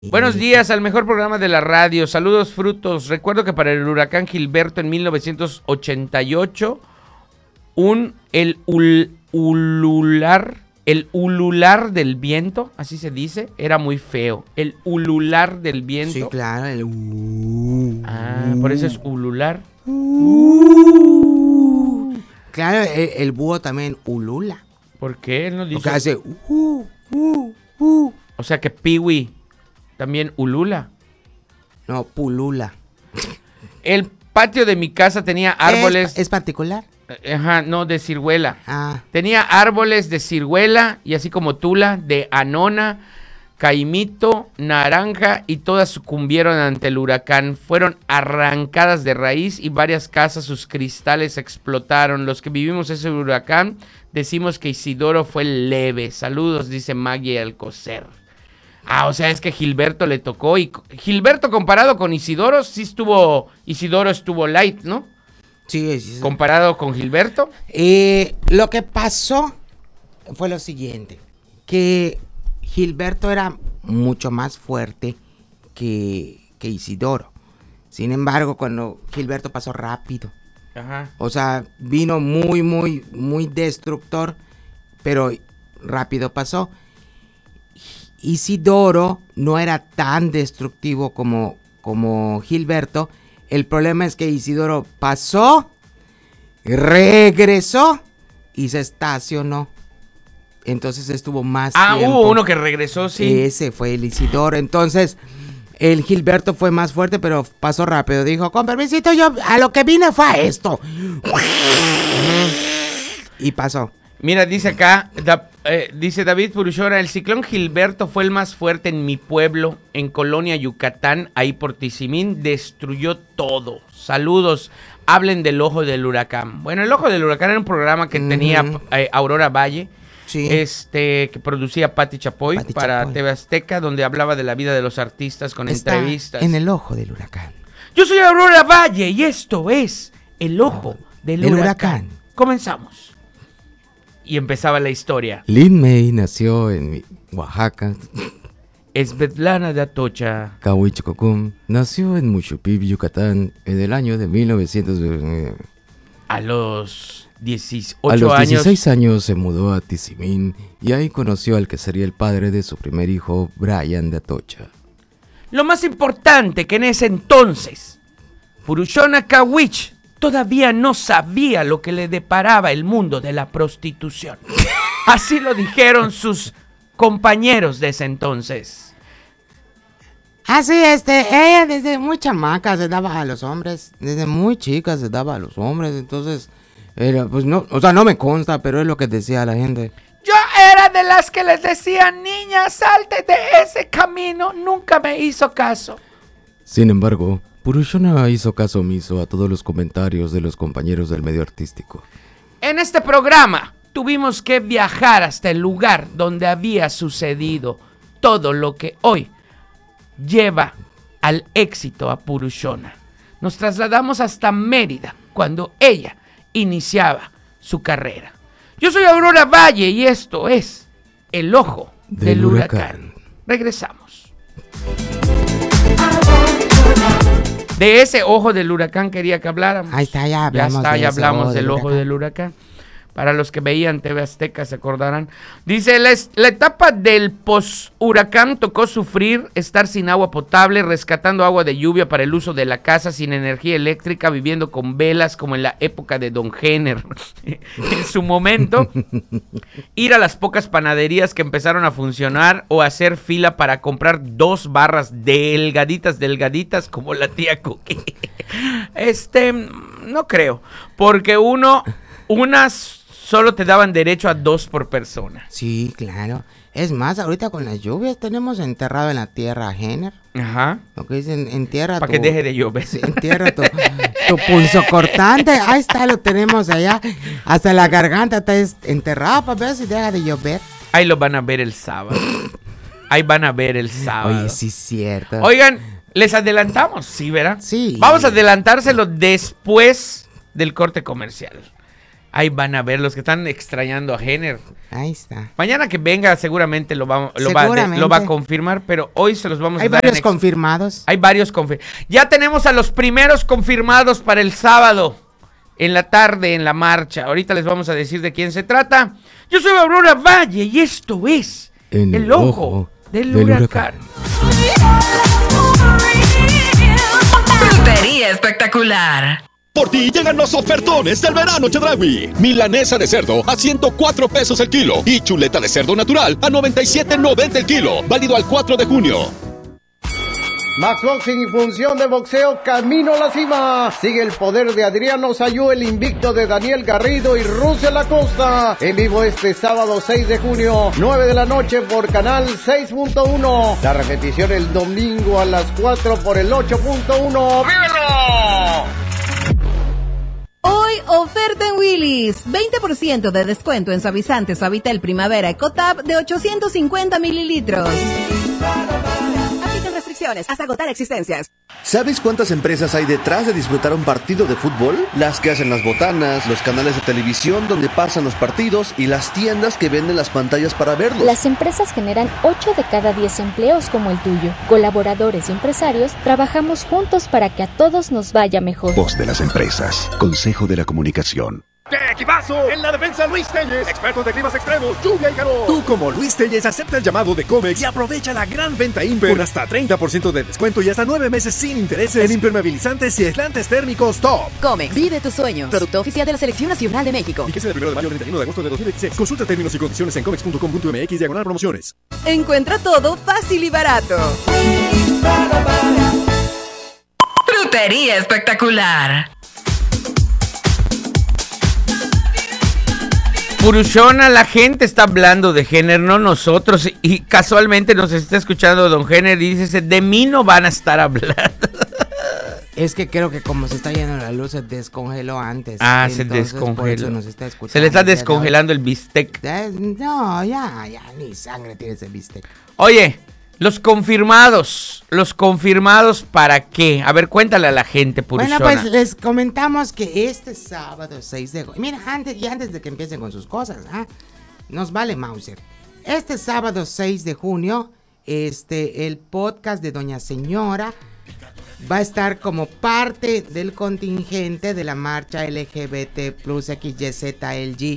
Buenos días al mejor programa de la radio. Saludos, frutos. Recuerdo que para el huracán Gilberto en 1988, el ulular del viento, así se dice, era muy feo. El ulular del viento. Sí, claro, por eso es ulular. Claro, el búho también ulula. ¿Por qué? Él no dice. Porque hace O sea que Piwi también ulula. No, pulula. El patio de mi casa tenía árboles. ¿Es particular? Ajá, no, de ciruela. Ah. Tenía árboles de ciruela y así como tula, de anona, caimito, naranja, y todas sucumbieron ante el huracán. Fueron arrancadas de raíz y varias casas, sus cristales explotaron. Los que vivimos ese huracán decimos que Isidoro fue leve. Saludos, dice Maggie Alcocer. O sea, es que Gilberto le tocó. Y Gilberto comparado con Isidoro, Isidoro estuvo light, ¿no? Sí. Comparado con Gilberto. Lo que pasó fue lo siguiente, que Gilberto era mucho más fuerte que Isidoro. Sin embargo, cuando Gilberto pasó rápido. Ajá. O sea, vino muy destructor, pero rápido pasó. Isidoro no era tan destructivo como Gilberto. El problema es que Isidoro pasó, regresó y se estacionó. Entonces estuvo más tiempo. Hubo uno que regresó, sí. Ese fue el Isidoro. Entonces, el Gilberto fue más fuerte, pero pasó rápido. Dijo, con permisito, yo a lo que vine fue a esto. Y pasó. Mira, dice acá, dice David Purushora, el ciclón Gilberto fue el más fuerte en mi pueblo, en Colonia, Yucatán, ahí por Tizimín, destruyó todo. Saludos, hablen del ojo del huracán. Bueno, el ojo del huracán era un programa que tenía Aurora Valle, sí. Que producía Pati Chapoy para TV Azteca, donde hablaba de la vida de los artistas con entrevistas. En el ojo del huracán. Yo soy Aurora Valle y esto es el ojo del huracán. Comenzamos. Y empezaba la historia. Lin May nació en Oaxaca. Svetlana de Atocha Cahuichococum nació en Muxupip, Yucatán, en el año de 1900. A los 16 años se mudó a Tizimín y ahí conoció al que sería el padre de su primer hijo, Brian de Atocha. Lo más importante que en ese entonces, Purushona Kawich todavía no sabía lo que le deparaba el mundo de la prostitución. Así lo sus compañeros de ese entonces. Así, ella desde muy chamaca se daba a los hombres, desde muy chica se daba a los hombres, entonces, pues no, o sea, no me consta, pero es lo que decía la gente. Yo era de las que les decía, niña, salte de ese camino, nunca me hizo caso. Sin embargo, Purushona hizo caso omiso a todos los comentarios de los compañeros del medio artístico. En este programa tuvimos que viajar hasta el lugar donde había sucedido todo lo que hoy lleva al éxito a Purushona. Nos trasladamos hasta Mérida cuando ella iniciaba su carrera. Yo soy Aurora Valle y esto es El Ojo del Huracán. Regresamos. De ese ojo del huracán quería que habláramos. Ahí está, ya hablamos del ojo del huracán. Para los que veían TV Azteca se acordarán. Dice, la etapa del post-huracán tocó sufrir, estar sin agua potable, rescatando agua de lluvia para el uso de la casa, sin energía eléctrica, viviendo con velas como en la época de Don Jenner. En su momento, ir a las pocas panaderías que empezaron a funcionar o hacer fila para comprar 2 barras delgaditas como la tía Cookie. No creo, porque unas solo te daban derecho a 2 por persona. Sí, claro. Es más, ahorita con las lluvias tenemos enterrado en la tierra a Jenner. Ajá. Lo que dicen, entierra para que deje de llover. Sí, entierra tu pulso cortante. Ahí está, lo tenemos allá. Hasta la garganta está enterrada para ver si deja de llover. Ahí lo van a ver el sábado. Oye, sí es cierto. Oigan, les adelantamos, ¿sí, verdad? Sí. Vamos a adelantárselo después del corte comercial. Ahí van a ver los que están extrañando a Jenner. Ahí está. Mañana que venga seguramente lo va a confirmar, pero hoy se los vamos a dar. Hay varios confirmados. Hay varios confirmados. Ya tenemos a los primeros confirmados para el sábado en la tarde en la marcha. Ahorita les vamos a decir de quién se trata. Yo soy Aurora Valle y esto es El Ojo del Huracán. Frutería espectacular. Por ti llegan los ofertones del verano Chedraui. Milanesa de cerdo a 104 pesos el kilo y chuleta de cerdo natural a 97.90 el kilo. Válido al 4 de junio. Max Boxing y función de boxeo camino a la cima. Sigue el poder de Adriano Sayú, el invicto de Daniel Garrido y Russell Acosta. En vivo este sábado 6 de junio, 9 de la noche por canal 6.1. La repetición el domingo a las 4 por el 8.1. ¡Vívelo! Hoy, oferta en Willy's. 20% de descuento en suavizante Suavitel Primavera Ecotab de 850 mililitros. Aplican restricciones hasta agotar existencias. ¿Sabes cuántas empresas hay detrás de disfrutar un partido de fútbol? Las que hacen las botanas, los canales de televisión donde pasan los partidos y las tiendas que venden las pantallas para verlos. Las empresas generan 8 de cada 10 empleos como el tuyo. Colaboradores y empresarios trabajamos juntos para que a todos nos vaya mejor. Voz de las empresas. Consejo de la Comunicación. ¡Qué equipazo! En la defensa Luis Telles, expertos de climas extremos, lluvia y calor. Tú como Luis Telles acepta el llamado de Comex y aprovecha la gran venta Imper con hasta 30% de descuento y hasta 9 meses sin intereses en impermeabilizantes y aislantes térmicos top. Comex, vive tus sueños. Producto oficial de la Selección Nacional de México. Fíjese del 1 de mayo al 31 de agosto de 2016. Consulta términos y condiciones en comex.com.mx/promociones. Encuentra todo fácil y barato. Frutería espectacular. Purushona, la gente está hablando de Jenner, no nosotros, y casualmente nos está escuchando don Jenner y dice, de mí no van a estar hablando. Es que creo que como se está yendo la luz se descongeló antes. Se descongeló. Por eso nos está escuchando. Se le está descongelando el bistec. No, ya ni sangre tiene ese bistec. Oye, los confirmados ¿para qué? A ver, cuéntale a la gente, Purushona. Bueno, pues les comentamos que este sábado 6 de junio, mira, antes de que empiecen con sus cosas, nos vale Mauser. Este sábado 6 de junio, el podcast de Doña Señora va a estar como parte del contingente de la marcha LGBT plus XYZLG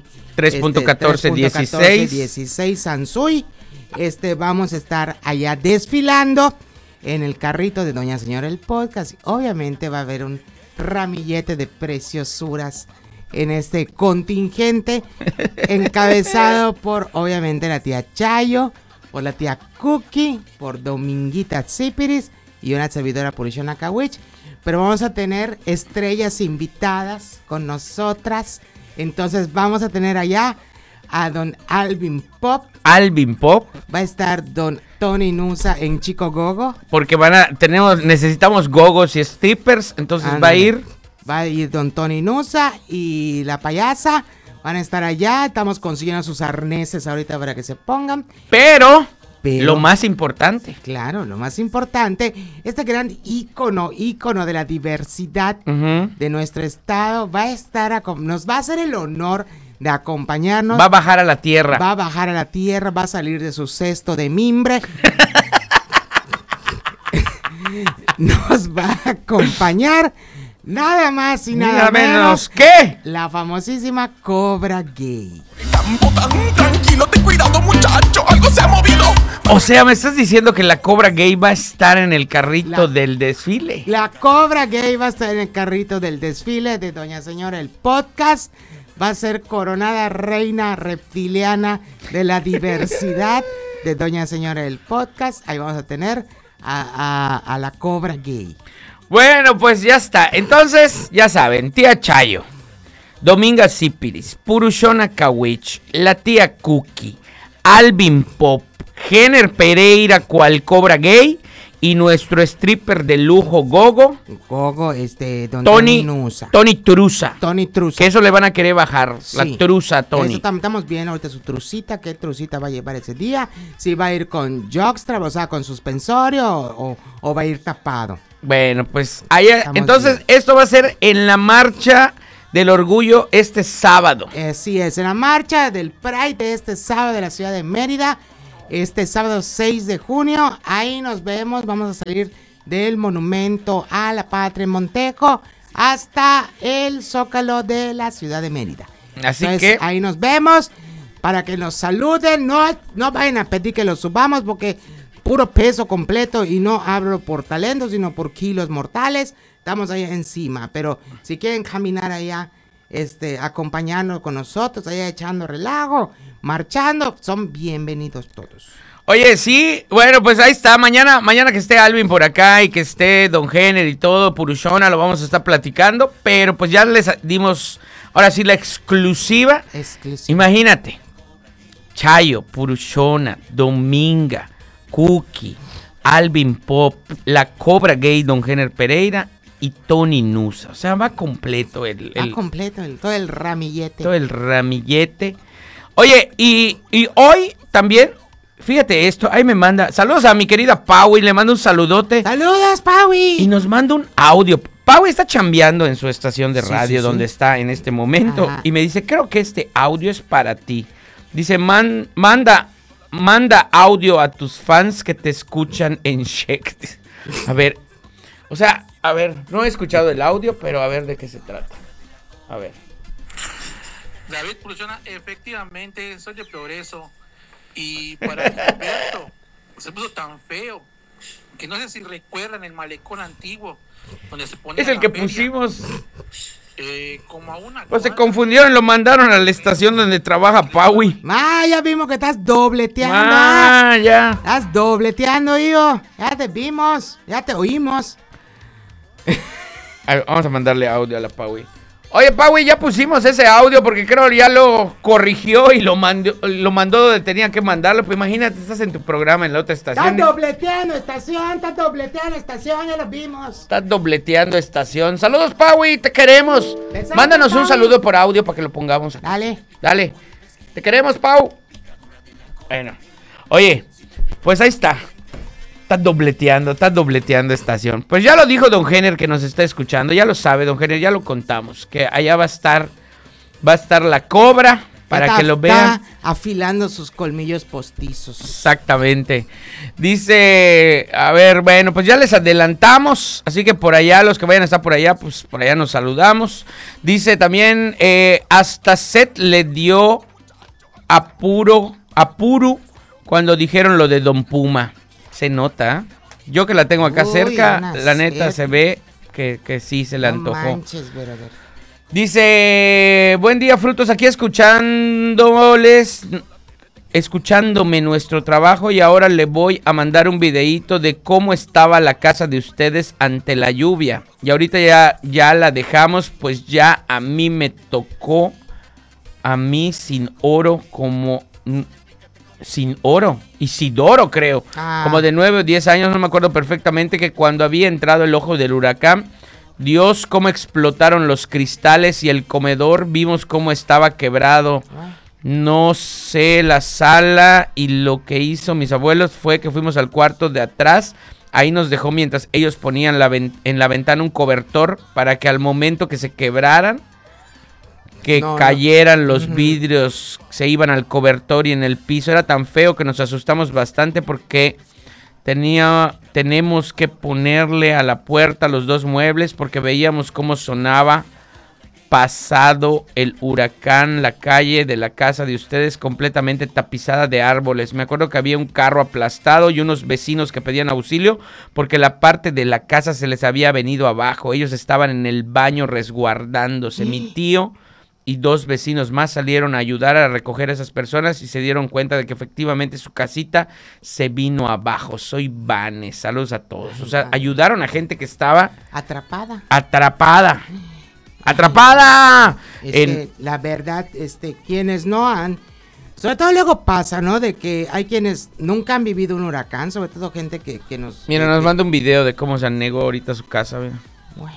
3.1416 Sansui. Vamos a estar allá desfilando en el carrito de Doña Señora el podcast. Obviamente va a haber un ramillete de preciosuras en este contingente encabezado por obviamente la tía Chayo, por la tía Cookie, por Dominguita Zipiris y una servidora Purushona Kawich. Pero vamos a tener estrellas invitadas con nosotras. Entonces vamos a tener allá a don Alvin Pop. Va a estar don Tony Nusa en Chico Gogo. Porque necesitamos gogos y strippers, entonces va a ir don Tony Nusa y la payasa. Van a estar allá, estamos consiguiendo sus arneses ahorita para que se pongan. Pero lo más importante. Claro, lo más importante, este gran ícono de la diversidad de nuestro estado va a estar, nos va a hacer el honor de acompañarnos. Va a bajar a la tierra. Va a salir de su cesto de mimbre. Nos va a acompañar nada más y nada menos que la famosísima Cobra Gay. Campo tan tranquilo, ten cuidado muchacho, algo se ha movido. O sea, me estás diciendo que la Cobra Gay va a estar en el carrito del desfile. La Cobra Gay va a estar en el carrito del desfile de Doña Señora el podcast. Va a ser coronada reina reptiliana de la diversidad de Doña Señora el podcast. Ahí vamos a tener a la Cobra Gay. Bueno, pues ya está. Entonces, ya saben, tía Chayo, Dominga Zipiris, Purushona Kawich, la tía Cookie, Alvin Pop, Jenner Pereira cual Cobra Gay y nuestro stripper de lujo Gogo, don Tony Nusa. Tony Trusa. Que eso le van a querer bajar, sí, la trusa Tony. Eso estamos viendo ahorita su trucita, qué trucita va a llevar ese día. Si va a ir con jockstrap, o sea, con suspensorio o va a ir tapado. Bueno, pues allá, entonces bien. Esto va a ser en la marcha del Orgullo este sábado. Así es, en la marcha del Pride de este sábado de la ciudad de Mérida, este sábado 6 de junio, ahí nos vemos, vamos a salir del Monumento a la Patria en Montejo hasta el Zócalo de la ciudad de Mérida. Así Entonces, que ahí nos vemos para que nos saluden, no vayan a pedir que los subamos porque puro peso completo y no hablo por talento, sino por kilos mortales. Estamos ahí encima, pero si quieren caminar allá, acompañarnos con nosotros, allá echando relajo, marchando, son bienvenidos todos. Oye, sí, bueno, pues ahí está, mañana que esté Alvin por acá y que esté Don Jenner y todo, Purushona, lo vamos a estar platicando, pero pues ya les dimos, ahora sí, la exclusiva. Imagínate, Chayo, Purushona, Dominga, Cookie, Alvin Pop, la Cobra Gay, Don Jenner Pereira y Tony Nusa. O sea, va completo todo el ramillete. Todo el ramillete. Oye, y hoy también, fíjate esto, ahí me manda, saludos a mi querida Paui, le mando un saludote. ¡Saludos, Paui! Y nos manda un audio. Paui está chambeando en su estación de radio donde está en este momento. Ajá. Y me dice, creo que este audio es para ti. Dice, manda audio a tus fans que te escuchan en Sheck. A ver, o sea, no he escuchado el audio, pero a ver de qué se trata. A ver. David Purushona, efectivamente, soy de Progreso. Y para Gilberto, se puso tan feo que no sé si recuerdan el malecón antiguo donde se ponía. Es el que pusimos. Como a una. Pues se confundieron, lo mandaron a la estación donde trabaja Paui. Ya vimos que estás dobleteando. Ya. Estás dobleteando, hijo. Ya te vimos, ya te oímos. Vamos a mandarle audio a la Paui. Oye, Paui, ya pusimos ese audio porque creo que ya lo corrigió y lo mandó donde tenía que mandarlo. Pues imagínate, estás en tu programa en la otra estación. Estás dobleteando estación, ya lo vimos. Estás dobleteando estación. Saludos, Paui, te queremos. Mándanos un saludo por audio para que lo pongamos. Dale. Te queremos, Pau. Bueno, oye, pues ahí está. Estás dobleteando estación. Pues ya lo dijo Don Jenner que nos está escuchando, ya lo sabe Don Jenner, ya lo contamos, que allá va a estar la Cobra para que lo vean. Está afilando sus colmillos postizos. Exactamente. Dice, a ver, bueno, pues ya les adelantamos, así que por allá, los que vayan a estar por allá, pues por allá nos saludamos. Dice también, hasta Seth le dio apuro cuando dijeron lo de Don Puma. Se nota. Yo que la tengo acá cerca, la neta se ve que sí se le antojó. Manches, Dice, buen día, frutos, aquí escuchándome nuestro trabajo y ahora le voy a mandar un videíto de cómo estaba la casa de ustedes ante la lluvia. Y ahorita ya la dejamos, pues ya a mí me tocó, a mí sin oro Isidoro creo, como de 9 o 10 años, no me acuerdo perfectamente, que cuando había entrado el ojo del huracán, Dios, cómo explotaron los cristales y el comedor, vimos cómo estaba quebrado, no sé, la sala, y lo que hizo mis abuelos fue que fuimos al cuarto de atrás, ahí nos dejó mientras ellos ponían en la ventana un cobertor para que al momento que se quebraran, cayeran los vidrios, se iban al cobertor y en el piso. Era tan feo que nos asustamos bastante porque tenemos que ponerle a la puerta los 2 muebles porque veíamos cómo sonaba pasado el huracán, la calle de la casa de ustedes completamente tapizada de árboles. Me acuerdo que había un carro aplastado y unos vecinos que pedían auxilio porque la parte de la casa se les había venido abajo. Ellos estaban en el baño resguardándose. Mi tío y 2 vecinos más salieron a ayudar a recoger a esas personas y se dieron cuenta de que efectivamente su casita se vino abajo. Soy Vanes, saludos a todos. O sea, ayudaron a gente que estaba atrapada. La verdad, quienes no han, sobre todo luego pasa, ¿no? De que hay quienes nunca han vivido un huracán, sobre todo gente que nos... Mira, nos manda un video de cómo se anegó ahorita su casa, ¿verdad? Bueno,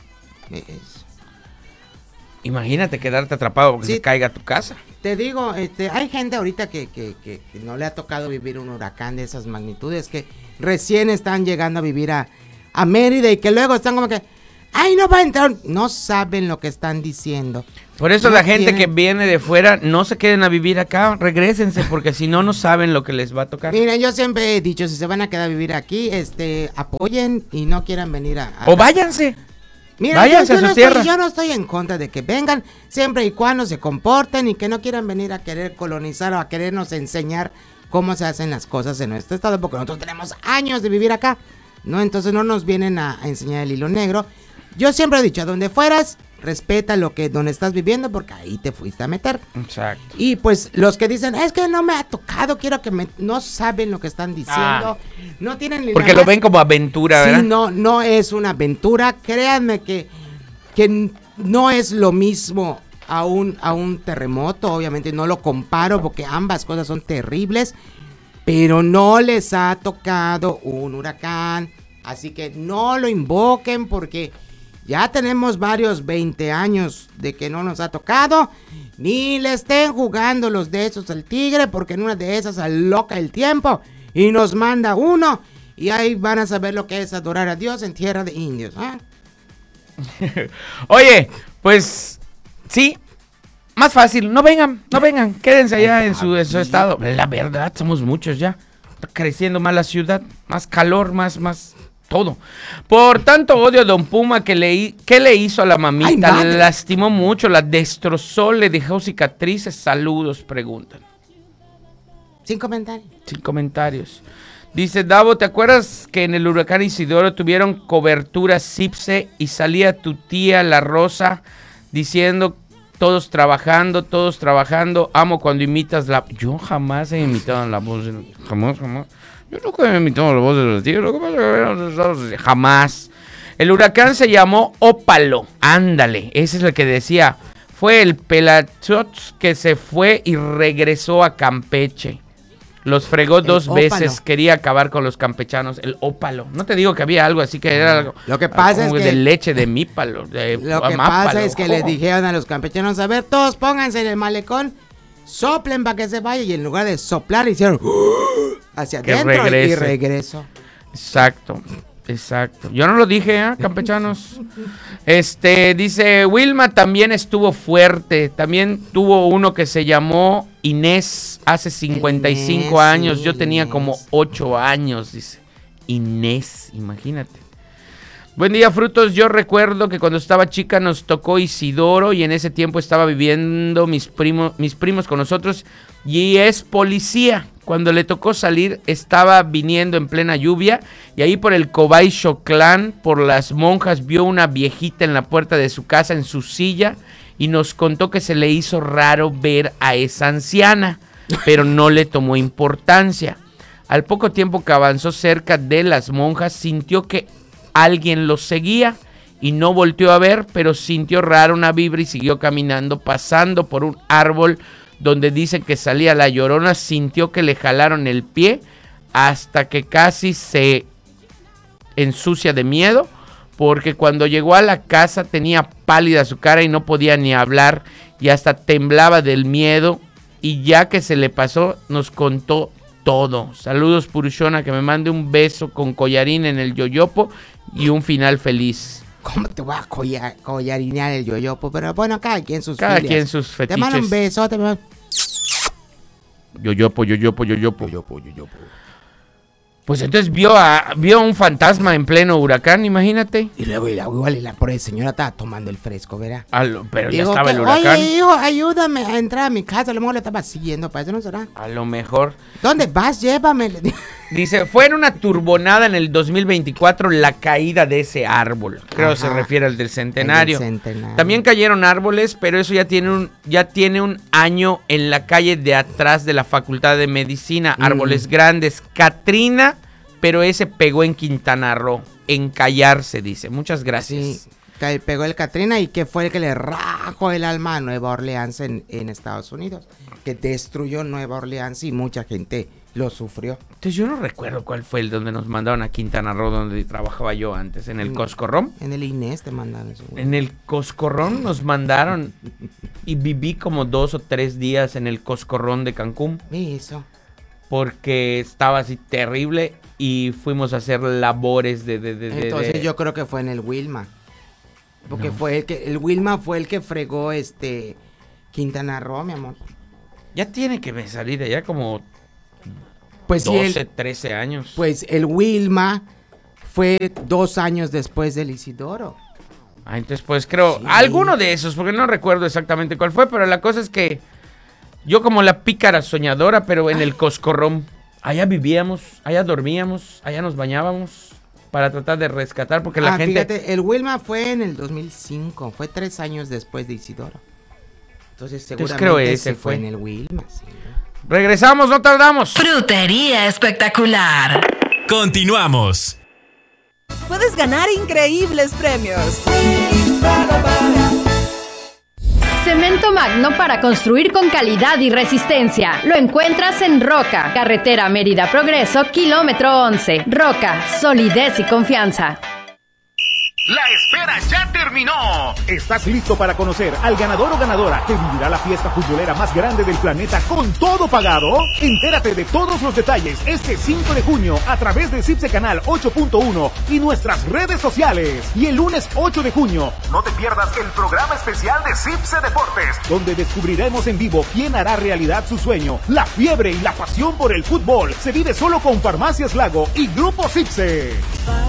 imagínate quedarte atrapado porque se caiga tu casa. Te digo, hay gente ahorita que no le ha tocado vivir un huracán de esas magnitudes, que recién están llegando a vivir a Mérida y que luego están como que, Ay, no va a entrar. No saben lo que están diciendo. Por eso No la gente tienen- que viene de fuera, no se queden a vivir acá, regrésense, porque si no, no saben lo que les va a tocar. Miren, yo siempre he dicho, si se van a quedar a vivir aquí, apoyen y no quieran venir a... O váyanse. Mira, váyanse a su no tierra. yo no estoy en contra de que vengan, siempre y cuando se comporten y que no quieran venir a querer colonizar o a querernos enseñar cómo se hacen las cosas en nuestro estado, porque nosotros tenemos años de vivir acá, ¿no? Entonces no nos vienen a enseñar el hilo negro. Yo siempre he dicho, a donde fueras, respeta donde estás viviendo, porque ahí te fuiste a meter. Exacto. Y pues los que dicen, es que no me ha tocado, quiero que no saben lo que están diciendo, no tienen ni Porque la lo más- ven como aventura, ¿verdad? Sí, no es una aventura, créanme que no es lo mismo a un terremoto, obviamente no lo comparo porque ambas cosas son terribles, pero no les ha tocado un huracán, así que no lo invoquen porque ya tenemos varios 20 años de que no nos ha tocado, ni le estén jugando los de esos al tigre porque en una de esas aloca el tiempo y nos manda uno y ahí van a saber lo que es adorar a Dios en tierra de indios, ¿eh? Oye, pues sí, más fácil, no vengan, quédense allá en su estado. La verdad, somos muchos ya. Está creciendo más la ciudad, más calor, más todo. Por tanto odio a Don Puma que le hizo a la mamita, Ay, madre. le lastimó mucho, la destrozó, le dejó cicatrices. Saludos, preguntan. Sin comentarios. Sin comentarios. Dice Davo, ¿te acuerdas que en el huracán Isidoro tuvieron cobertura CIPSE y salía tu tía La Rosa diciendo todos trabajando, amo cuando imitas la... Yo jamás he imitado la voz, jamás. Yo nunca he imitado la voz de los tíos, lo que pasa es que jamás. El huracán se llamó Ópalo, ándale, ese es el que decía. Fue el Pelachots que se fue y regresó a Campeche. Los fregó dos veces, quería acabar con los campechanos. El ópalo. No te digo que había algo así que era algo. Lo que pasa como es que de leche de mípalo. Lo que pasa es que les dijeron a los campechanos, a ver, todos pónganse en el malecón, soplen para que se vaya, y en lugar de soplar hicieron hacia Que adentro y regrese. regreso. Exacto. Yo no lo dije, campechanos. Dice, Wilma también estuvo fuerte. También tuvo uno que se llamó Inés hace 55 Inés, años. sí, Yo tenía Inés. como 8 años, dice. Inés, imagínate. Buen día, frutos. Yo recuerdo que cuando estaba chica nos tocó Isidoro y en ese tiempo estaba viviendo mis primos con nosotros y es policía. Cuando le tocó salir estaba viniendo en plena lluvia y ahí por el Cobay Xoclán, por las monjas, vio una viejita en la puerta de su casa en su silla y nos contó que se le hizo raro ver a esa anciana, pero no le tomó importancia. Al poco tiempo que avanzó cerca de las monjas, sintió que alguien los seguía y no volteó a ver, pero sintió raro una vibra y siguió caminando, pasando por un árbol donde dice que salía la Llorona. Sintió que le jalaron el pie hasta que casi se ensucia de miedo, porque cuando llegó a la casa tenía pálida su cara y no podía ni hablar y hasta temblaba del miedo, y ya que se le pasó nos contó todo. Saludos, Purushona, que me mande un beso con collarín en el yoyopo y un final feliz. ¿Cómo te voy a collarinear el yoyopo? Pero bueno, cada quien sus Cada filias. quien sus fetiches. Te mando un beso, Yoyopo. Pues entonces vio un fantasma en pleno huracán, imagínate. Y luego igual la pobre señora estaba tomando el fresco, ¿verdad? Pero ya Digo estaba que, el huracán. Oye, hijo, ayúdame a entrar a mi casa. A lo mejor le estaba siguiendo, para eso no será. A lo mejor. ¿Dónde vas? Llévame. Dice, fue en una turbonada en el 2024 la caída de ese árbol. Creo que se refiere al del centenario. También cayeron árboles, pero eso ya tiene un año en la calle de atrás de la Facultad de Medicina. Árboles grandes. Katrina, pero ese pegó en Quintana Roo. En Callarse, dice. Muchas gracias. Sí, pegó el Katrina y que fue el que le rajó el alma a Nueva Orleans en Estados Unidos. Que destruyó Nueva Orleans y mucha gente lo sufrió. Entonces yo no recuerdo cuál fue el donde nos mandaron a Quintana Roo, donde trabajaba yo antes, en el Coscorrón. En el Inés te mandaron eso. En el Coscorrón nos mandaron y viví como 2 o 3 días en el Coscorrón de Cancún. Eso. Porque estaba así terrible y fuimos a hacer labores Entonces yo creo que fue en el Wilma. Porque fue el Wilma fue el que fregó Quintana Roo, mi amor. Ya tiene que salir de allá como pues 12, 13 años. Pues el Wilma fue 2 años después del Isidoro. Entonces pues creo, alguno de esos, porque no recuerdo exactamente cuál fue, pero la cosa es que yo como la pícara soñadora, pero en el coscorrón, allá vivíamos, allá dormíamos, allá nos bañábamos para tratar de rescatar, porque la gente... Fíjate, el Wilma fue en el 2005, fue 3 años después de Isidoro. Entonces seguramente creo ese fue en el Wilma, sí. Regresamos, no tardamos. Frutería espectacular. Continuamos. Puedes ganar increíbles premios. Cemento Magno para construir con calidad y resistencia. Lo encuentras en Roca, carretera Mérida Progreso, kilómetro 11. Roca, solidez y confianza. ¡La espera ya terminó! ¿Estás listo para conocer al ganador o ganadora que vivirá la fiesta futbolera más grande del planeta con todo pagado? Entérate de todos los detalles este 5 de junio a través de CIPSE Canal 8.1 y nuestras redes sociales. Y el lunes 8 de junio, no te pierdas el programa especial de CIPSE Deportes, donde descubriremos en vivo quién hará realidad su sueño. La fiebre y la pasión por el fútbol se vive solo con Farmacias Lago y Grupo CIPSE.